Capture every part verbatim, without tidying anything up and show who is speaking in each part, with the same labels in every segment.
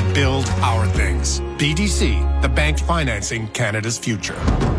Speaker 1: and build our things. B D C, the bank financing Canada's future.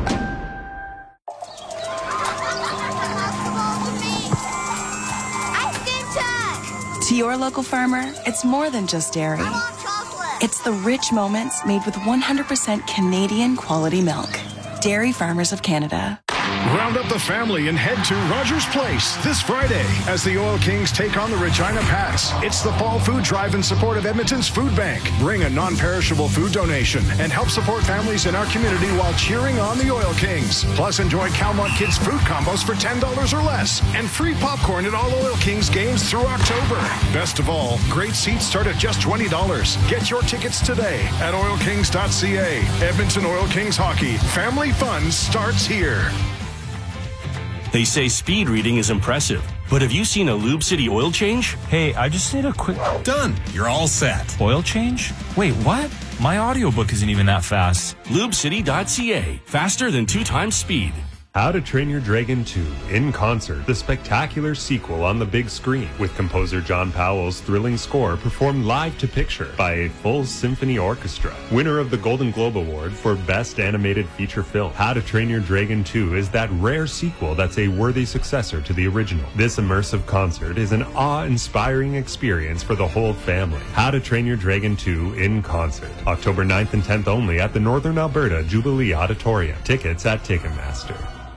Speaker 2: To your local farmer, it's more than just dairy.
Speaker 3: I want chocolate.
Speaker 2: It's the rich moments made with one hundred percent Canadian quality milk. Dairy Farmers of Canada.
Speaker 4: Round up the family and head to Rogers Place this Friday as the Oil Kings take on the Regina Pats. It's the fall food drive in support of Edmonton's Food Bank. Bring a non-perishable food donation and help support families in our community while cheering on the Oil Kings. Plus, enjoy Calmont Kids food combos for ten dollars or less and free popcorn at all Oil Kings games through October. Best of all, great seats start at just twenty dollars. Get your tickets today at oil kings dot c a. Edmonton Oil Kings Hockey. Family fun starts here.
Speaker 5: They say speed reading is impressive, but have you seen a Lube City oil change?
Speaker 6: Hey, I just need a quick...
Speaker 7: Done. You're all set.
Speaker 6: Oil change? Wait, what? My audiobook isn't even that fast.
Speaker 5: lube city dot c a. Faster than two times speed.
Speaker 8: How to Train Your Dragon two in Concert, the spectacular sequel on the big screen, with composer John Powell's thrilling score performed live to picture by a full symphony orchestra. Winner of the Golden Globe Award for Best Animated Feature Film, How to Train Your Dragon two is that rare sequel that's a worthy successor to the original. This immersive concert is an awe-inspiring experience for the whole family. How to Train Your Dragon two in Concert, October ninth and tenth only at the Northern Alberta Jubilee Auditorium. Tickets at Ticketmaster.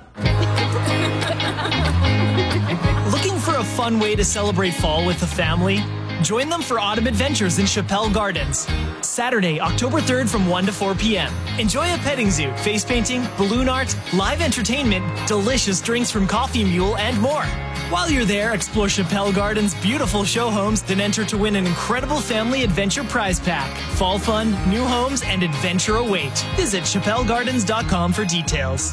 Speaker 9: Looking for a fun way to celebrate fall with the family? Join them for Autumn Adventures in Chappelle Gardens. Saturday, October third from one to four p.m. Enjoy a petting zoo, face painting, balloon art, live entertainment, delicious drinks from Coffee Mule, and more. While you're there, explore Chappelle Gardens' beautiful show homes, then enter to win an incredible family adventure prize pack. Fall fun, new homes, and adventure await. Visit chappelle gardens dot com for details.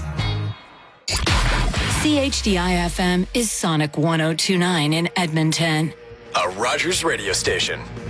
Speaker 10: C H D I F M is Sonic one oh two point nine in Edmonton.
Speaker 7: A Rogers radio station.